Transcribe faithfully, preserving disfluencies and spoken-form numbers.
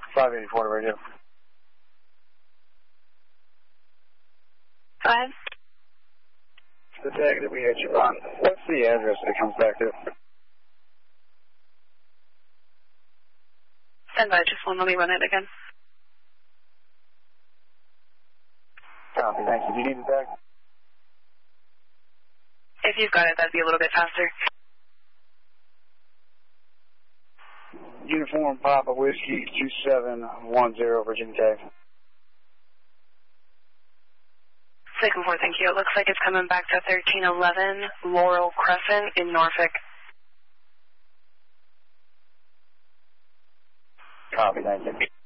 five eighty-four to radio. Go ahead. The tag that we had you on, what's the address that it comes back to? Stand by, just one, let me run it again. Copy, thank you. Do you need the tag? If you've got it, that'd be a little bit faster. Uniform Papa Whiskey two seven one zero, Virginia tag. Second four, thank you. It looks like it's coming back to thirteen eleven Laurel Crescent in Norfolk. Copy, thank you.